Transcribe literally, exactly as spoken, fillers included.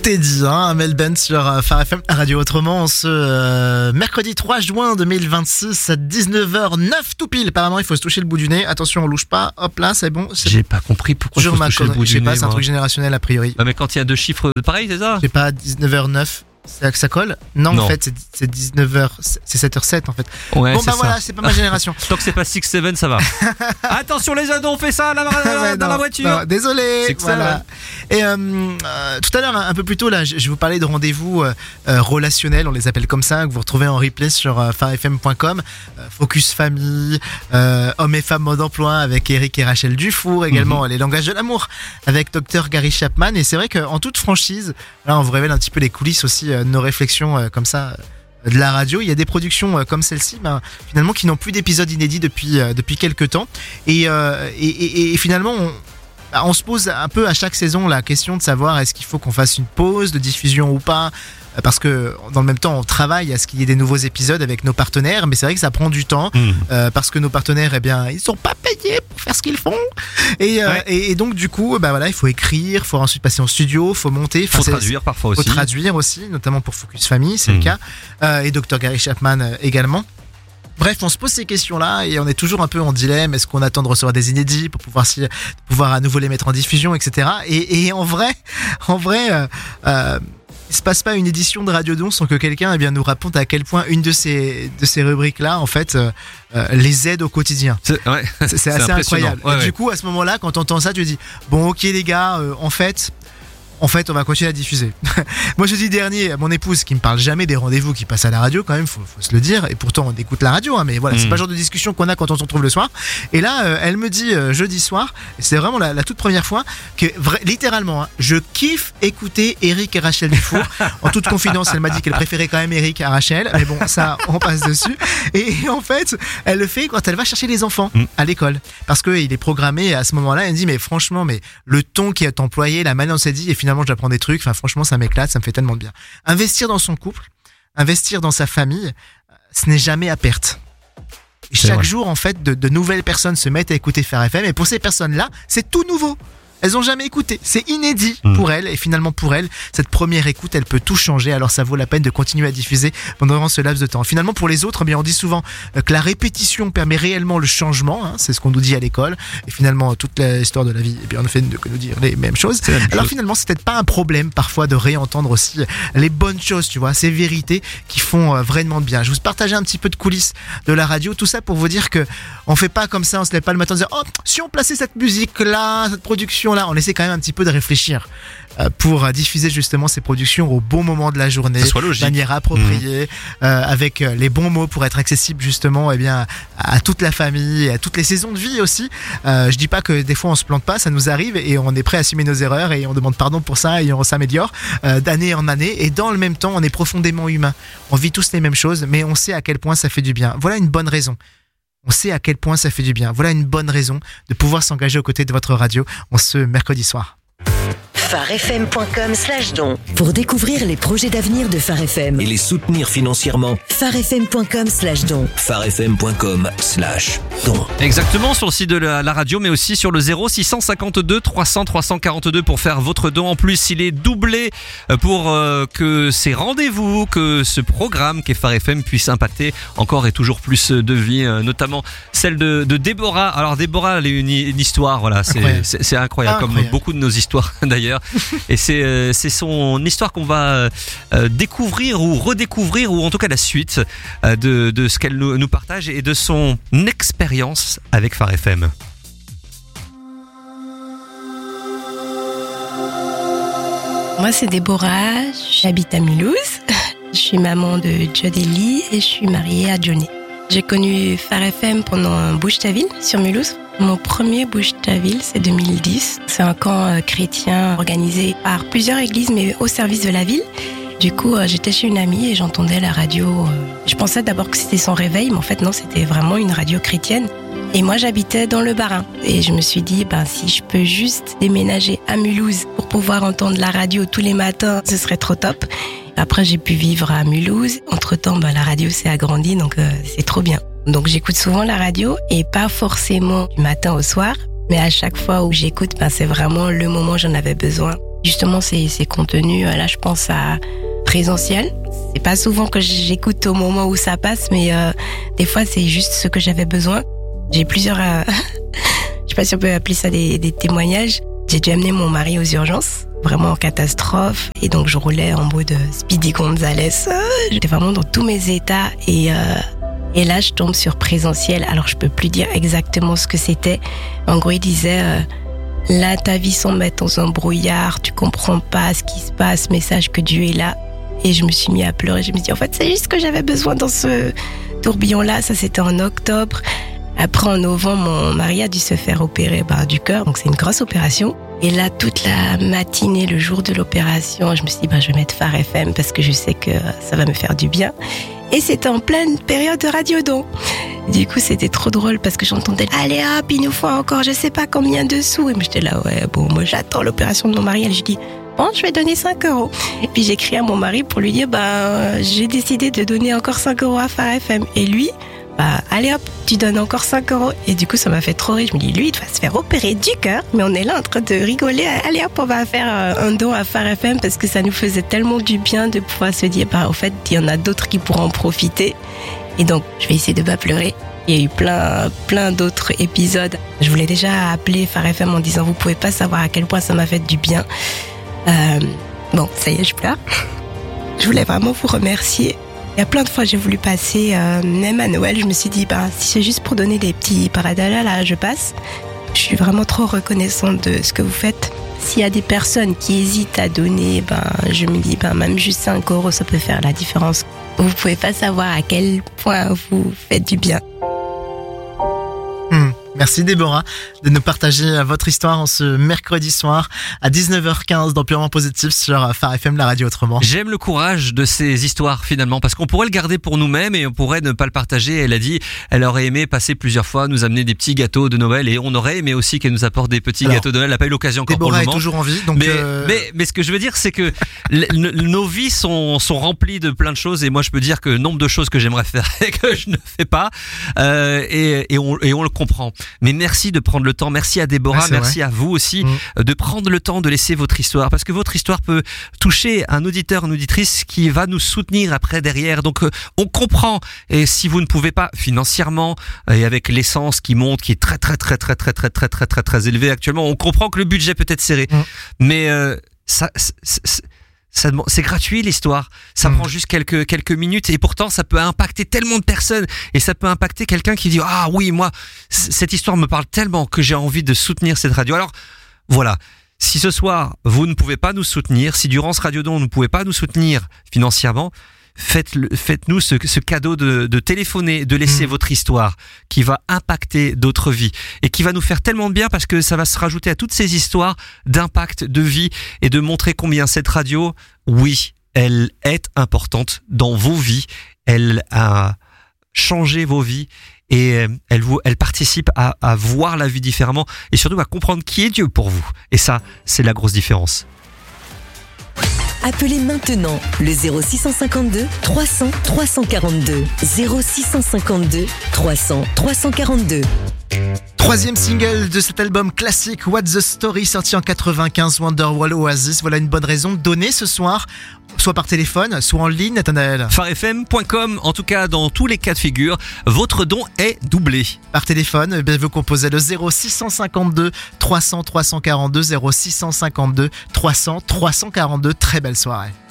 Tout est dit, hein, Melbourne sur euh, Phare F M Radio Autrement, ce euh, mercredi trois juin deux mille vingt-six à dix-neuf heures neuf tout pile. Apparemment, il faut se toucher le bout du nez. Attention, on louche pas. Hop là, c'est bon. C'est... J'ai pas compris pourquoi il faut se toucher le bout Je sais du pas, nez. c'est un moi. truc générationnel a priori. Ah, mais quand il y a deux chiffres pareils, c'est ça? Je sais pas, dix-neuf heures neuf. C'est là que ça colle? Non, Non. en fait, c'est, c'est dix-neuf heures, c'est sept heures sept en fait. Ouais, bon, c'est bah ça. voilà, c'est pas ma génération. Tant que c'est pas six seven, ça va. Attention les ados, on fait ça là, dans, Ouais, dans non, la voiture. non, désolé. C'est que ça, voilà. Et euh, euh, tout à l'heure, un peu plus tôt, là, je, je vous parlais de rendez-vous euh, euh, relationnels, on les appelle comme ça, que vous retrouvez en replay sur euh, phare f m point com. Euh, Focus famille, euh, hommes et femmes mode emploi avec Eric et Rachel Dufour, également Mhm. les langages de l'amour avec docteur Gary Chapman. Et c'est vrai qu'en toute franchise, là, on vous révèle un petit peu les coulisses aussi euh, de nos réflexions euh, comme ça. Euh, de la radio, il y a des productions euh, comme celle-ci, ben, finalement qui n'ont plus d'épisodes inédits depuis euh, depuis quelques temps, et, euh, et, et, et finalement on, bah, on se pose un peu à chaque saison la question de savoir est-ce qu'il faut qu'on fasse une pause de diffusion ou pas, euh, parce que dans le même temps on travaille à ce qu'il y ait des nouveaux épisodes avec nos partenaires, mais c'est vrai que ça prend du temps, Mmh. euh, parce que nos partenaires, eh bien, ils sont pas payés pour faire ce qu'ils font, et, euh, Ouais. et, et donc du coup, bah voilà, il faut écrire, faut ensuite passer en studio, faut monter, Faut Enfin, c'est- traduire parfois faut aussi. traduire aussi, notamment pour Focus Family, c'est Mhm. le cas, euh, et docteur Gary Chapman euh, également. Bref, on se pose ces questions-là et on est toujours un peu en dilemme. Est-ce qu'on attend de recevoir des inédits pour pouvoir, si, pouvoir à nouveau les mettre en diffusion, et cetera. Et, et en vrai, en vrai, euh, euh, il se passe pas une édition de Radio Don sans que quelqu'un eh bien nous raconte à quel point une de ces de ces rubriques-là, en fait, euh, euh, les aide au quotidien. C'est, ouais. C'est, c'est assez impressionnant. incroyable. Ouais, Et ouais. Du coup, à ce moment-là, quand t'entends ça, tu te dis bon, ok les gars, euh, en fait. En fait, on va continuer à diffuser. Moi, jeudi dernier, à mon épouse, qui me parle jamais des rendez-vous qui passent à la radio, quand même, faut, faut se le dire. Et pourtant, on écoute la radio, hein, mais voilà, c'est Mm. pas le genre de discussion qu'on a quand on se retrouve le soir. Et là, euh, elle me dit euh, jeudi soir, et c'est vraiment la, la toute première fois que, vra- littéralement, hein, je kiffe écouter Eric et Rachel Dufour. En toute confidence, elle m'a dit qu'elle préférait quand même Eric à Rachel, mais bon, ça, on passe dessus. Et en fait, elle le fait quand elle va chercher les enfants Mm. à l'école, parce que il est programmé à ce moment-là. Elle me dit mais franchement, mais le ton qui est employé, la manière dont c'est dit, et finalement j'apprends des trucs. Enfin, franchement, ça m'éclate, ça me fait tellement de bien. Investir dans son couple, investir dans sa famille, euh, ce n'est jamais à perte. Et C'est chaque vrai. jour, en fait, de, de nouvelles personnes se mettent à écouter Phare F M. Et pour ces personnes-là, c'est tout nouveau. Elles ont jamais écouté. C'est inédit Mm. pour elles. Et finalement, pour elles, cette première écoute, elle peut tout changer. Alors, ça vaut la peine de continuer à diffuser pendant ce laps de temps. Finalement, pour les autres, eh bien, on dit souvent euh, que la répétition permet réellement le changement. Hein, c'est ce qu'on nous dit à l'école. Et finalement, toute l'histoire de la vie, eh bien, on ne fait que nous dire les mêmes choses. C'est la même Alors chose. finalement, c'est peut-être pas un problème parfois de réentendre aussi les bonnes choses, tu vois, ces vérités qui font euh, vraiment de bien. Je vous partageais un petit peu de coulisses de la radio, tout ça pour vous dire que on fait pas comme ça, on se lève pas le matin en disant oh si on plaçait cette musique là, cette production là, on essaie quand même un petit peu de réfléchir euh, pour euh, diffuser justement ces productions au bon moment de la journée, Que ça soit de logique. manière appropriée, euh, avec euh, les bons mots pour être accessible justement eh bien à, à toute la famille et à toutes les saisons de vie aussi. Euh, je dis pas que des fois on se plante pas, ça nous arrive et on est prêt à assumer nos erreurs et on demande pardon pour ça et on s'améliore euh, d'année en année, et dans le même temps on est profondément humain. On vit tous les mêmes choses, mais on sait à quel point ça fait du bien. Voilà une bonne raison. On sait à quel point ça fait du bien. Voilà une bonne raison de pouvoir s'engager aux côtés de votre radio en ce mercredi soir. phare f m point com slash don. Pour découvrir les projets d'avenir de Phare F M. et les soutenir financièrement. phare f m point com slash don. phare f m point com slash don. Exactement, sur le site de la, la radio, mais aussi sur le zéro six cent cinquante-deux trois cents trois cent quarante-deux pour faire votre don. En plus, il est doublé pour euh, que ces rendez-vous, que ce programme qu'est Phare F M puisse impacter encore et toujours plus de vies, euh, notamment celle de, de Déborah. Alors Déborah, elle est une, une histoire, voilà, c'est Incroyable. c'est, c'est incroyable, Incroyable. comme beaucoup de nos histoires d'ailleurs. Et c'est euh, c'est son histoire qu'on va euh, découvrir ou redécouvrir, ou en tout cas la suite euh, de, de ce qu'elle nous, nous partage et de son expérience avec Phare F M. Moi, c'est Déborah, j'habite à Mulhouse. Je suis maman de Jodeli et je suis mariée à Johnny. J'ai connu Phare F M pendant un Bouche-ta-Ville sur Mulhouse. Mon premier Bouche-ta-Ville, c'est deux mille dix. C'est un camp euh, chrétien organisé par plusieurs églises, mais au service de la ville. Du coup, euh, j'étais chez une amie et j'entendais la radio. euh, Je pensais d'abord que c'était son réveil, mais en fait non, c'était vraiment une radio chrétienne. Et moi, j'habitais dans le Bas-Rhin. Et je me suis dit, ben, si je peux juste déménager à Mulhouse pour pouvoir entendre la radio tous les matins, ce serait trop top. Après, j'ai pu vivre à Mulhouse. Entre-temps, ben, la radio s'est agrandie, donc euh, c'est trop bien. Donc, j'écoute souvent la radio, et pas forcément du matin au soir. Mais à chaque fois où j'écoute, ben, c'est vraiment le moment où j'en avais besoin. justement ces, ces contenus. Là, je pense à Présentiel. C'est pas souvent que j'écoute au moment où ça passe, mais euh, des fois, c'est juste ce que j'avais besoin. J'ai plusieurs... Euh, je sais pas si on peut appeler ça des, des témoignages. J'ai dû amener mon mari aux urgences, vraiment en catastrophe. Et donc, je roulais en mode Speedy Gonzales. J'étais vraiment dans tous mes états. Et, euh, et là, je tombe sur Présentiel. Alors, je peux plus dire exactement ce que c'était. En gros, il disait... Euh, là, ta vie semble être dans un brouillard. Tu comprends pas ce qui se passe. Message que Dieu est là. Et je me suis mis à pleurer. Je me suis dit, en fait, c'est juste ce que j'avais besoin dans ce tourbillon-là. Ça, c'était en octobre. Après, en novembre, mon mari a dû se faire opérer bah, du cœur. Donc, c'est une grosse opération. Et là, toute la matinée, le jour de l'opération, je me suis dit, bah, je vais mettre Phare F M parce que je sais que ça va me faire du bien. Et c'était en pleine période de Radiodon. Du coup, c'était trop drôle parce que j'entendais, allez hop, il nous faut encore je sais pas combien de sous. Et moi, j'étais là, ouais, bon, moi, j'attends l'opération de mon mari. Et je dis, bon, je vais donner cinq euros. Et puis, j'ai écrit à mon mari pour lui dire, bah, j'ai décidé de donner encore cinq euros à Phare F M. Et lui, bah, allez hop, tu donnes encore cinq euros. Et du coup, ça m'a fait trop rire. Je me dis, lui, il va se faire opérer du cœur. Mais on est là en train de rigoler. Allez hop, on va faire un don à Phare F M parce que ça nous faisait tellement du bien de pouvoir se dire, bah, au fait, il y en a d'autres qui pourront en profiter. Et donc, je vais essayer de pas pleurer. Il y a eu plein, plein d'autres épisodes. Je voulais déjà appeler Phare F M en disant, vous pouvez pas savoir à quel point ça m'a fait du bien. Euh, bon, ça y est, je pleure. Je voulais vraiment vous remercier. Il y a plein de fois j'ai voulu passer, euh, même à Noël, je me suis dit, bah, si c'est juste pour donner des petits paradalas, là, je passe. Je suis vraiment trop reconnaissante de ce que vous faites. S'il y a des personnes qui hésitent à donner, ben, je me dis, ben, même juste cinq euros, ça peut faire la différence. Vous pouvez pas savoir à quel point vous faites du bien. Mmh. Merci Déborah de nous partager votre histoire en ce mercredi soir à dix-neuf heures quinze dans Purement Positif sur Phare F M, la radio autrement. J'aime le courage de ces histoires finalement parce qu'on pourrait le garder pour nous-mêmes et on pourrait ne pas le partager. Elle a dit elle aurait aimé passer plusieurs fois, nous amener des petits gâteaux de Noël et on aurait aimé aussi qu'elle nous apporte des petits Alors, gâteaux de Noël. Elle n'a pas eu l'occasion encore Déborah pour le moment. Est toujours en vie. Donc mais, euh... mais, mais ce que je veux dire c'est que l- n- nos vies sont, sont remplies de plein de choses et moi je peux dire que le nombre de choses que j'aimerais faire et que je ne fais pas euh, et, et, on, et on le comprend. Mais merci de prendre le temps. Merci à Déborah, ah, merci vrai. à vous aussi mmh. de prendre le temps de laisser votre histoire parce que votre histoire peut toucher un auditeur, une auditrice qui va nous soutenir après derrière. Donc euh, on comprend et si vous ne pouvez pas financièrement et avec l'essence qui monte, qui est très très très très très très très très très très élevé actuellement, on comprend que le budget peut être serré. Mmh. Mais euh, ça c'est, c'est, Ça, c'est gratuit l'histoire, ça mmh. prend juste quelques quelques minutes et pourtant ça peut impacter tellement de personnes et ça peut impacter quelqu'un qui dit ah oui moi c- cette histoire me parle tellement que j'ai envie de soutenir cette radio. Alors voilà, si ce soir vous ne pouvez pas nous soutenir, si durant ce Radiodon vous ne pouvez pas nous soutenir financièrement, Faites le, faites-nous ce, ce cadeau de, de téléphoner, de laisser mmh. votre histoire qui va impacter d'autres vies et qui va nous faire tellement de bien parce que ça va se rajouter à toutes ces histoires d'impact de vie et de montrer combien cette radio, oui, elle est importante dans vos vies, elle a changé vos vies et elle, vous, elle participe à, à voir la vie différemment et surtout à comprendre qui est Dieu pour vous. Et ça, c'est la grosse différence. Appelez maintenant le zéro six cent cinquante-deux trois cents trois cent quarante-deux. zéro six cent cinquante-deux trois cents trois cent quarante-deux. Troisième single de cet album classique What's the Story sorti en quatre-vingt-quinze, Wonderwall Oasis. Voilà une bonne raison de donner ce soir, soit par téléphone, soit en ligne, Nathanaël. Phare F M point com, en tout cas dans tous les cas de figure, votre don est doublé. Par téléphone, eh bien, vous composez le zéro six cent cinquante-deux trois cents trois cent quarante-deux, zéro six cent cinquante-deux trois cents trois cent quarante-deux. Très belle soirée.